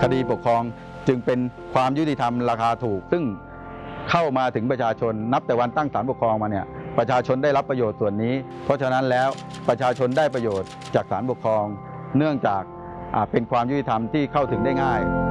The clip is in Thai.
คดีปกครองจึงเป็นความยุติธรรมราคาถูกซึ่งเข้ามาถึงประชาชนนับแต่วันตั้งศาลปกครองมาเนี่ยประชาชนได้รับประโยชน์ส่วนนี้เพราะฉะนั้นแล้วประชาชนได้ประโยชน์จากศาลปกครองเนื่องจากเป็นความยุติธรรมที่เข้าถึงได้ง่าย